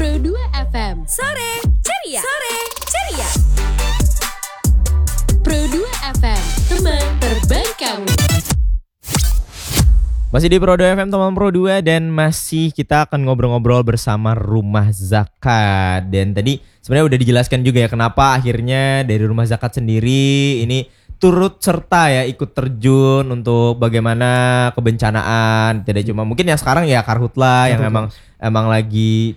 Pro2 FM. Sore ceria. Pro2 FM, teman terbaik kamu. Masih di Pro2 FM, teman Pro2, dan masih kita akan ngobrol-ngobrol bersama Rumah Zakat. Dan tadi sebenarnya udah dijelaskan juga ya kenapa akhirnya dari Rumah Zakat sendiri ini turut serta ya ikut terjun untuk bagaimana kebencanaan. Tidak cuma mungkin yang sekarang ya Karhutla yang emang lagi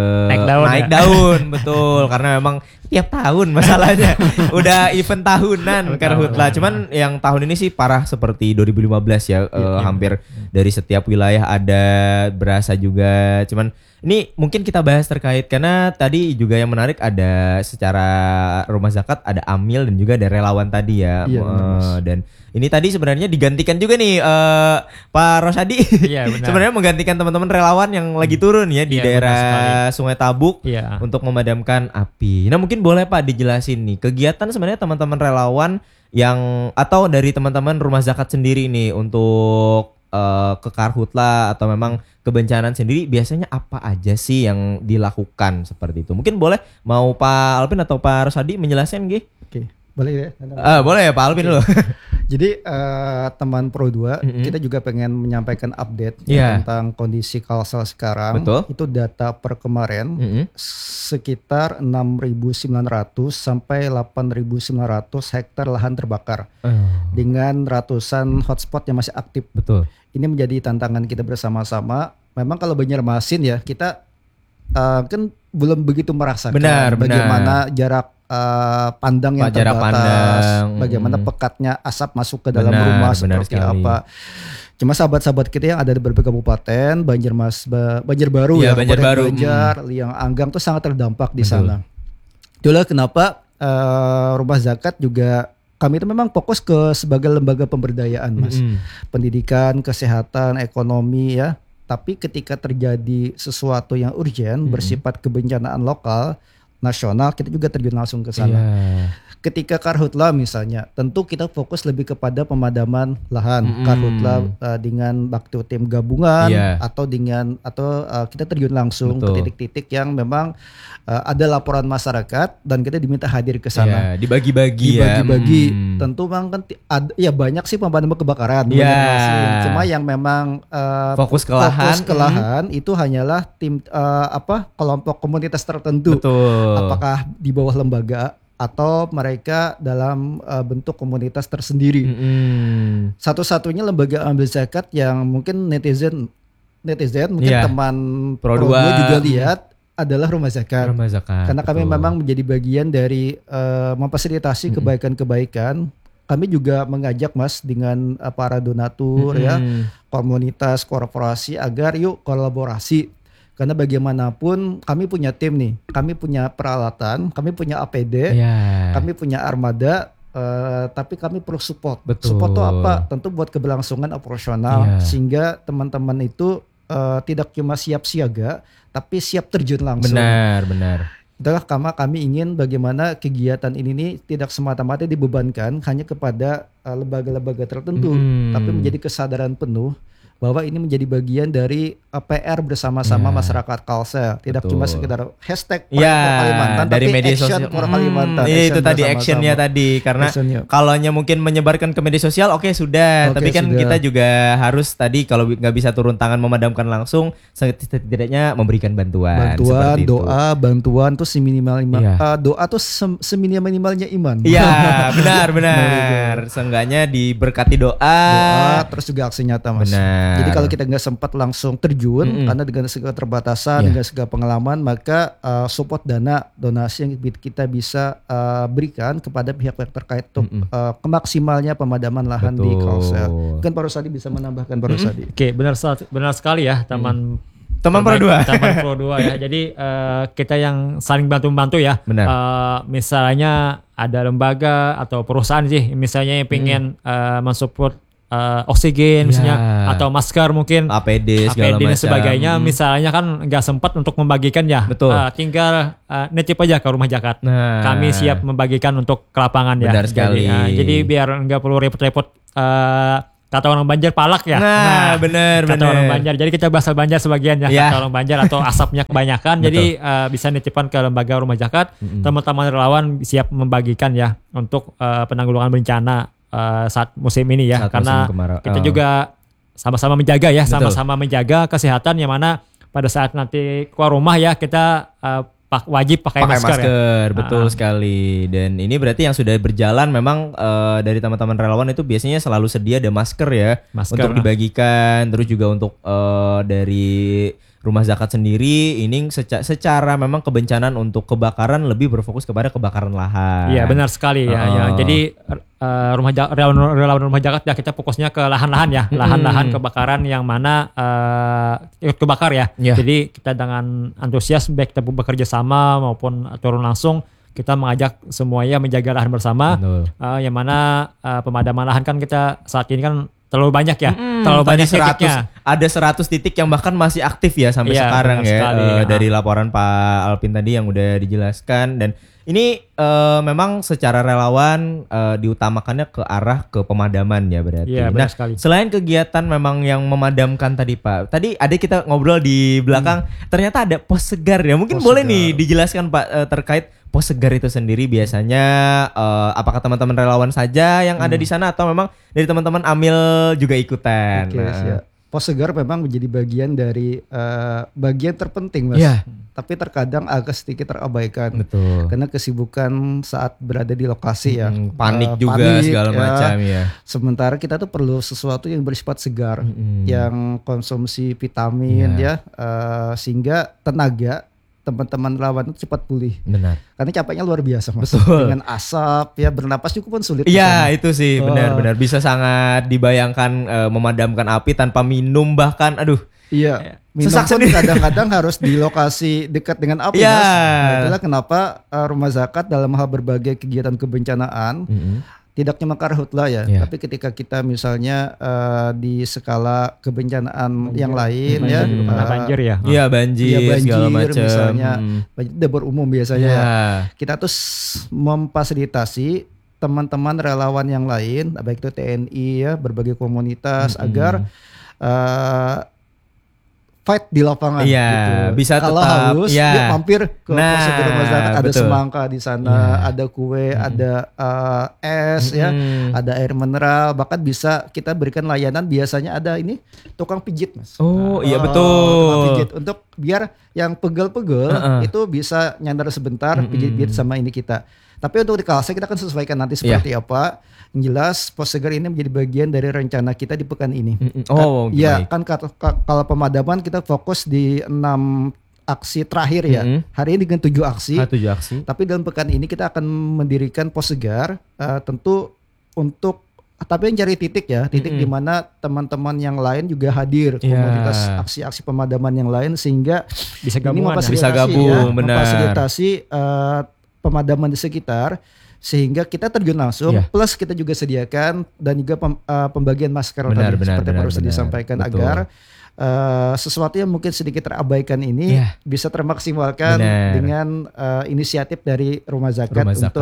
naik daun betul, karena memang tiap tahun masalahnya udah event tahunan Karhutla. Cuman yang tahun ini sih parah seperti 2015 ya, hampir dari setiap wilayah ada, berasa juga. Cuman ini mungkin kita bahas terkait karena tadi juga yang menarik ada secara Rumah Zakat ada Amil dan juga ada relawan tadi ya. Dan ini tadi sebenarnya digantikan juga nih Pak Rosadi. Iya, sebenarnya menggantikan teman-teman relawan yang lagi turun ya di daerah Sungai Tabuk untuk memadamkan api. Nah, mungkin boleh Pak dijelasin nih kegiatan sebenarnya teman-teman relawan yang atau dari teman-teman Rumah Zakat sendiri nih untuk ke Karhutla atau memang kebencanaan sendiri biasanya apa aja sih yang dilakukan seperti itu? Mungkin boleh mau Pak Alvin atau Pak Rosadi menjelaskan Gi? Oke, boleh ya? Boleh ya Pak Alvin dulu. Jadi teman Pro2 kita juga pengen menyampaikan update tentang kondisi Kalsel sekarang. Betul. Itu data per kemarin sekitar 6.900 sampai 8.900 hektar lahan terbakar dengan ratusan hotspot yang masih aktif. Betul. Ini menjadi tantangan kita bersama-sama. Memang kalau Banjarmasin ya kita kan belum begitu merasakan bagaimana jarak pandang yang terbatas, bagaimana pekatnya asap masuk ke dalam rumah seperti apa. Cuma sahabat-sahabat kita yang ada di beberapa kabupaten, Banjarbaru ya, Banjar, Liang Anggang tuh sangat terdampak di sana. Itulah kenapa Rumah Zakat juga kami itu memang fokus ke sebagai lembaga pemberdayaan, Mas. Pendidikan, kesehatan, ekonomi ya. Tapi ketika terjadi sesuatu yang urgent bersifat kebencanaan lokal, nasional, kita juga terjun langsung ke sana. Ketika Karhutla misalnya, tentu kita fokus lebih kepada pemadaman lahan. Karhutla dengan bakti tim gabungan atau kita terjun langsung ke titik-titik yang memang ada laporan masyarakat dan kita diminta hadir ke sana. Dibagi-bagi. Tentu memang kan banyak sih pemadam kebakaran. Cuma yang memang fokus ke lahan itu hanyalah tim kelompok komunitas tertentu. Betul. Apakah di bawah lembaga atau mereka dalam bentuk komunitas tersendiri. Satu-satunya lembaga ambil zakat yang mungkin netizen mungkin teman Pro2 juga lihat adalah Rumah Zakat. Karena kami memang menjadi bagian dari memfasilitasi kebaikan-kebaikan. Kami juga mengajak Mas dengan para donatur komunitas, korporasi agar yuk kolaborasi. Karena bagaimanapun kami punya tim nih, kami punya peralatan, kami punya APD, kami punya armada, tapi kami perlu support. Support itu apa? Tentu buat keberlangsungan operasional sehingga teman-teman itu tidak cuma siap siaga, tapi siap terjun langsung. Benar. Itulah kami ingin bagaimana kegiatan ini nih tidak semata-mata dibebankan hanya kepada lembaga-lembaga tertentu, tapi menjadi kesadaran penuh bahwa ini menjadi bagian dari PR bersama-sama masyarakat Kalsel. Tidak cuma sekedar hashtag Kalimantan, dari tapi media action sosial. Kalimantan. Itu tadi actionnya tadi, karena kalau mungkin menyebarkan ke media sosial sudah, tapi kan kita juga harus tadi kalau nggak bisa turun tangan memadamkan langsung, setidaknya memberikan bantuan doa, bantuan tuh doa tuh seminimal-minimalnya iman. Iya, benar. Seenggaknya diberkati doa, terus juga aksi nyata, Mas. Jadi kalau kita nggak sempat langsung terjun karena dengan segala keterbatasan, dengan segala pengalaman, maka support dana donasi yang kita bisa berikan kepada pihak-pihak terkait untuk kemaksimalnya pemadaman lahan di Kalsel. Mungkin Pak Rosadi bisa menambahkan Pak Rosadi. Oke, benar sekali ya teman Pro2 ya. Jadi kita yang saling bantu-bantu ya. Misalnya ada lembaga atau perusahaan sih misalnya yang pengen mensupport oksigen misalnya atau masker mungkin APD segala macam dan sebagainya misalnya kan nggak sempat untuk membagikan ya. Tinggal nitip aja ke Rumah Zakat. Kami siap membagikan untuk ke lapangan ya. Benar sekali. Jadi biar nggak perlu repot-repot Kata orang Banjar palak ya. Nah, bener. Kata orang Banjar. Jadi kita bahasa Banjar sebagian ya. Kata orang Banjar atau asapnya kebanyakan. Jadi bisa nitipkan ke lembaga rumah zakat. Teman-teman relawan siap membagikan ya untuk penanggulangan bencana saat musim ini ya. Karena kita juga sama-sama menjaga ya. Sama-sama menjaga kesehatan, yang mana pada saat nanti keluar rumah ya kita wajib pakai masker ya. Betul sekali. Dan ini berarti yang sudah berjalan memang dari teman-teman relawan itu biasanya selalu sedia ada masker ya, untuk dibagikan. Terus juga untuk dari rumah zakat sendiri ini secara memang kebencanaan untuk kebakaran lebih berfokus kepada kebakaran lahan. Iya benar sekali ya. Jadi relawan rumah zakat ya kita fokusnya ke lahan-lahan ya, lahan-lahan kebakaran yang mana ikut kebakar ya. Jadi kita dengan antusias baik kita bekerja sama maupun turun langsung kita mengajak semuanya menjaga lahan bersama. Yang mana pemadaman lahan kan kita saat ini kan terlalu banyak ya, terlalu banyak titiknya. Ada 100 titik yang bahkan masih aktif ya sampai sekarang ya. Dari laporan Pak Alpin tadi yang udah dijelaskan. Dan ini memang secara relawan diutamakannya ke arah ke pemadaman ya berarti. Benar sekali. Selain kegiatan memang yang memadamkan tadi Pak, tadi ada kita ngobrol di belakang, ternyata ada pos segar ya. Mungkin boleh nih dijelaskan Pak terkait pos segar itu sendiri biasanya apakah teman-teman relawan saja yang ada di sana atau memang dari teman-teman Amil juga ikutan? Pos segar memang menjadi bagian dari bagian terpenting Mas. Tapi terkadang agak sedikit terabaikan. Betul. Karena kesibukan saat berada di lokasi ya. Panik juga segala macam ya. Sementara kita tuh perlu sesuatu yang bersifat segar, yang konsumsi vitamin ya, sehingga tenaga teman-teman relawan itu cepat pulih. Benar. Karena capeknya luar biasa Mas. Betul. Dengan asap ya, bernapas juga pun sulit. Iya itu sih benar-benar bisa sangat dibayangkan memadamkan api tanpa minum bahkan aduh. Iya. Minum pun kadang-kadang harus di lokasi dekat dengan api Mas. Nah, itulah kenapa rumah zakat dalam hal berbagai kegiatan kebencanaan tidak cuma karhutlah ya, tapi ketika kita misalnya di skala kebencanaan yang lain ya, banjir ya, banjir segala macam, misalnya dapur umum biasanya, kita tuh memfasilitasi teman-teman relawan yang lain, baik itu TNI ya, berbagai komunitas agar fight di lapangan gitu. Bisa kalau tetap haus dia mampir ke pos rumah zakat, ada semangka di sana, ada kue, ada es ya, ada air mineral, bahkan bisa kita berikan layanan biasanya ada ini tukang pijit Mas. Betul. Tukang pijit untuk biar yang pegel-pegel itu bisa nyandar sebentar, pijit-pijit sama ini kita. Tapi untuk di Kalsel kita akan sesuaikan nanti seperti apa. Yang jelas pos segar ini menjadi bagian dari rencana kita di pekan ini. Kan kalau pemadaman kita fokus di 6 aksi terakhir ya. Hari ini dengan 7 aksi. 7 aksi. Tapi dalam pekan ini kita akan mendirikan pos segar tentu untuk tapi yang cari titik ya, titik di mana teman-teman yang lain juga hadir, komunitas aksi-aksi pemadaman yang lain sehingga bisa gabung, memfasilitasi pemadaman di sekitar sehingga kita terjun langsung plus kita juga sediakan dan juga pembagian masker seperti yang harus disampaikan agar sesuatu yang mungkin sedikit terabaikan ini bisa termaksimalkan dengan inisiatif dari rumah zakat untuk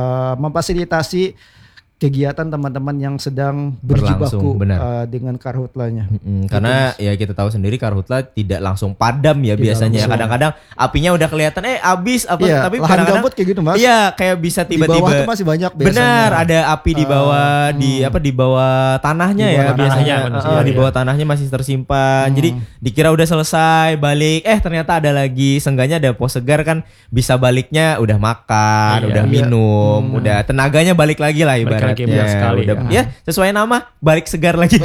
memfasilitasi kegiatan teman-teman yang sedang berjibaku dengan karhutlanya. Karena ya kita tahu sendiri karhutla tidak langsung padam ya biasanya. Kadang-kadang apinya udah kelihatan habis tapi lahan gambut kayak gitu Mas. Iya, kayak bisa tiba-tiba. Di bawah tuh masih banyak biasanya. Benar, ada api di bawah di bawah tanahnya biasanya. Di bawah tanahnya masih tersimpan. Jadi dikira udah selesai, balik ternyata ada lagi. Seenggaknya ada pos segar kan bisa baliknya udah makan, udah minum, udah tenaganya balik lagi lah ibaratnya. Sekali, sesuai nama balik segar lagi.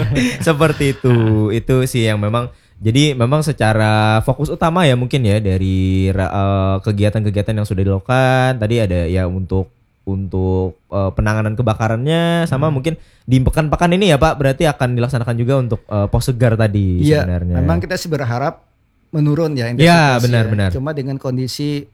Seperti itu. Itu sih yang memang jadi memang secara fokus utama ya mungkin ya dari kegiatan-kegiatan yang sudah dilakukan tadi ada ya untuk penanganan kebakarannya sama mungkin di pekan-pekan ini ya Pak berarti akan dilaksanakan juga untuk pos segar tadi sebenarnya. Memang kita sih berharap menurun ya intensitas. Ya benar. Cuma dengan kondisi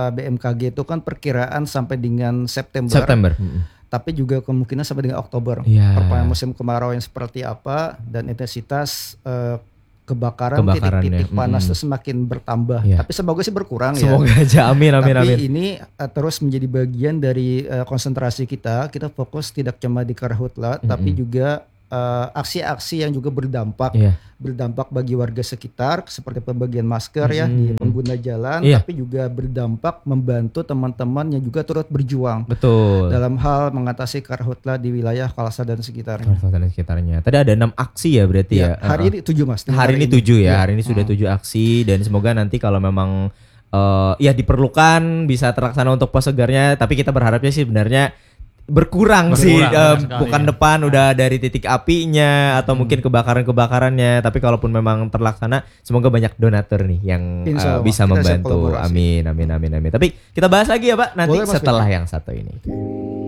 BMKG itu kan perkiraan sampai dengan September. Tapi juga kemungkinan sampai dengan Oktober. Perpanjangan musim kemarau yang seperti apa dan intensitas kebakaran titik-titik panas itu semakin bertambah. Tapi semoga sih berkurang Semoga aja, amin. Tapi ini terus menjadi bagian dari konsentrasi kita. Kita fokus tidak cuma di karhutla, tapi juga aksi-aksi yang juga berdampak bagi warga sekitar seperti pembagian masker ya di pengguna jalan, tapi juga berdampak membantu teman-teman yang juga turut berjuang dalam hal mengatasi karhutla di wilayah Kalsel dan sekitarnya. Tadi ada 6 aksi ya berarti ya. Hari ini 7 Mas. Hari ini 7 ya. Hari ini sudah 7 aksi dan semoga nanti kalau memang ya diperlukan bisa terlaksana untuk pos segarnya, tapi kita berharapnya sih sebenarnya berkurang sih bukan depan udah dari titik apinya atau mungkin kebakarannya, tapi kalaupun memang terlaksana semoga banyak donatur nih yang bisa membantu. Amin. Tapi kita bahas lagi ya Pak nanti setelah yang satu ini.